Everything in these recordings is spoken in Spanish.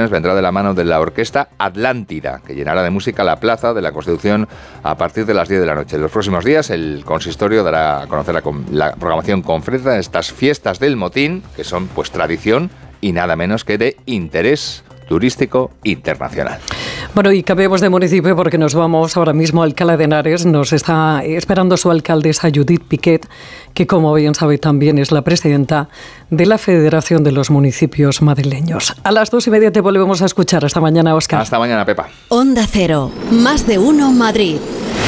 actuaciones vendrá de la mano de la Orquesta Atlántida, que llenará de música la Plaza de la Constitución a partir de las 10 de la noche. En los próximos días el consistorio dará a conocer la programación completa de estas fiestas del motín, que son pues tradición y nada menos que de interés turístico internacional. Bueno, y cambiemos de municipio porque nos vamos ahora mismo a Alcalá de Henares. Nos está esperando su alcaldesa Judith Piquet, que como bien sabe también es la presidenta de la Federación de los Municipios Madrileños. A las 2:30 te volvemos a escuchar. Hasta mañana, Óscar. Hasta mañana, Pepa. Onda Cero, más de uno Madrid.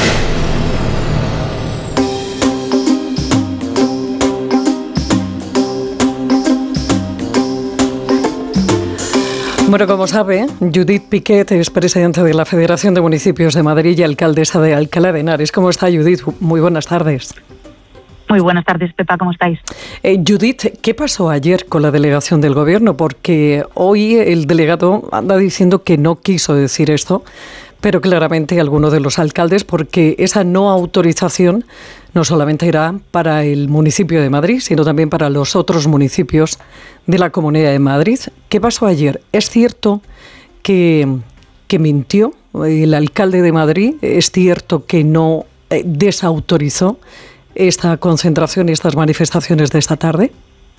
Bueno, como sabe, Judith Piquet es presidenta de la Federación de Municipios de Madrid y alcaldesa de Alcalá de Henares. ¿Cómo está, Judith? Muy buenas tardes. Muy buenas tardes, Pepa, ¿cómo estáis? Judith, ¿qué pasó ayer con la delegación del Gobierno? Porque hoy el delegado anda diciendo que no quiso decir esto, pero claramente alguno de los alcaldes, porque esa no autorización no solamente era para el municipio de Madrid, sino también para los otros municipios de la Comunidad de Madrid. ¿Qué pasó ayer? ¿Es cierto que mintió el alcalde de Madrid? ¿Es cierto que no desautorizó esta concentración y estas manifestaciones de esta tarde?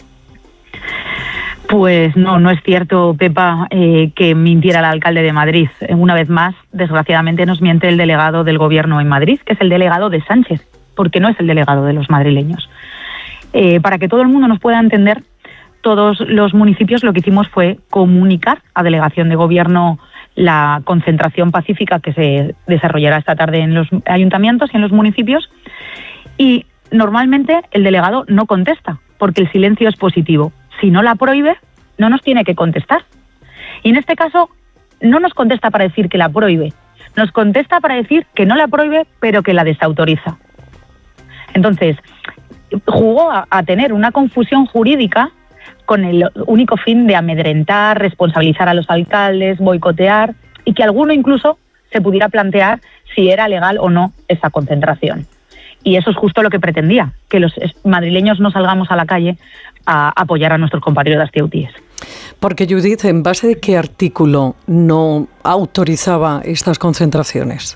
Pues no es cierto, Pepa, que mintiera el alcalde de Madrid. Una vez más, desgraciadamente, nos miente el delegado del Gobierno en Madrid, que es el delegado de Sánchez, porque no es el delegado de los madrileños. Para que todo el mundo nos pueda entender, todos los municipios lo que hicimos fue comunicar a delegación de Gobierno la concentración pacífica que se desarrollará esta tarde en los ayuntamientos y en los municipios, y normalmente el delegado no contesta, porque el silencio es positivo. Si no la prohíbe, no nos tiene que contestar. Y en este caso, no nos contesta para decir que la prohíbe, nos contesta para decir que no la prohíbe, pero que la desautoriza. Entonces, jugó a tener una confusión jurídica con el único fin de amedrentar, responsabilizar a los alcaldes, boicotear, y que alguno incluso se pudiera plantear si era legal o no esa concentración. Y eso es justo lo que pretendía, que los madrileños no salgamos a la calle a apoyar a nuestros compatriotas ceutíes. Porque, Judith, ¿en base de qué artículo no autorizaba estas concentraciones?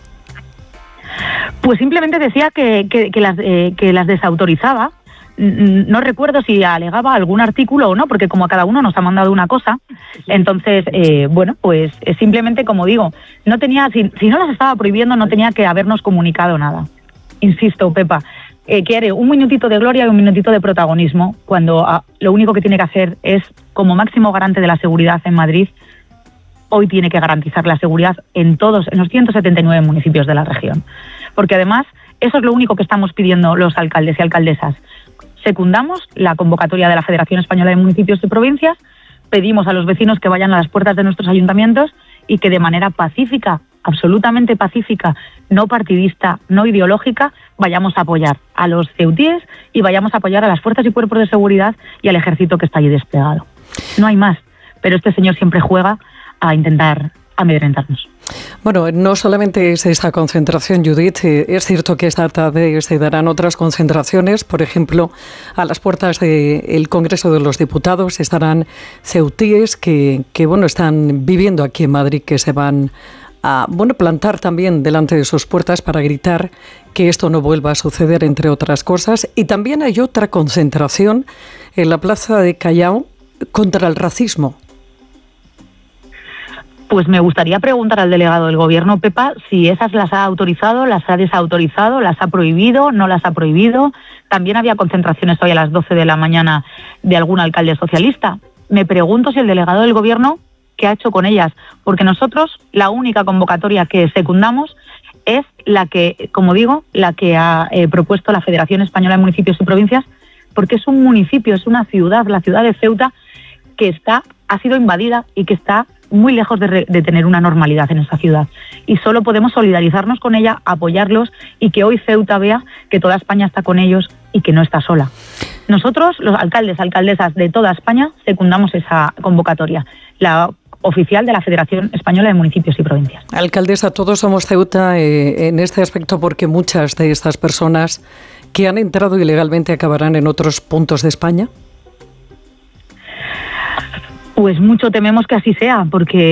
Pues simplemente decía que las desautorizaba. No recuerdo si alegaba algún artículo o no, porque como a cada uno nos ha mandado una cosa, entonces, pues simplemente, como digo, no tenía, si no las estaba prohibiendo, no tenía que habernos comunicado nada. Insisto, Pepa, quiere un minutito de gloria y un minutito de protagonismo, cuando lo único que tiene que hacer es, como máximo garante de la seguridad en Madrid, hoy tiene que garantizar la seguridad en los 179 municipios de la región. Porque además, eso es lo único que estamos pidiendo los alcaldes y alcaldesas. Secundamos la convocatoria de la Federación Española de Municipios y Provincias, pedimos a los vecinos que vayan a las puertas de nuestros ayuntamientos y que de manera pacífica, absolutamente pacífica, no partidista, no ideológica, vayamos a apoyar a los ceutíes y vayamos a apoyar a las fuerzas y cuerpos de seguridad y al ejército que está allí desplegado. No hay más, pero este señor siempre juega a intentar amedrentarnos. Bueno, no solamente es esta concentración, Judith, es cierto que esta tarde se darán otras concentraciones, por ejemplo, a las puertas del Congreso de los Diputados estarán ceutíes que están viviendo aquí en Madrid, que se van a plantar también delante de sus puertas para gritar que esto no vuelva a suceder, entre otras cosas. Y también hay otra concentración en la Plaza de Callao contra el racismo. Pues me gustaría preguntar al delegado del Gobierno, Pepa, si esas las ha autorizado, las ha desautorizado, las ha prohibido, no las ha prohibido. También había concentraciones hoy a las 12 de la mañana de algún alcalde socialista. Me pregunto si el delegado del Gobierno, ¿qué ha hecho con ellas? Porque nosotros, la única convocatoria que secundamos es la que, como digo, la que ha propuesto la Federación Española de Municipios y Provincias, porque es un municipio, es una ciudad, la ciudad de Ceuta, que ha sido invadida y que está muy lejos de tener una normalidad en esa ciudad. Y solo podemos solidarizarnos con ella, apoyarlos y que hoy Ceuta vea que toda España está con ellos y que no está sola. Nosotros, los alcaldes, alcaldesas de toda España, secundamos esa convocatoria, la oficial de la Federación Española de Municipios y Provincias. Alcaldesa, todos somos Ceuta en este aspecto, porque muchas de estas personas que han entrado ilegalmente acabarán en otros puntos de España. Pues mucho tememos que así sea, porque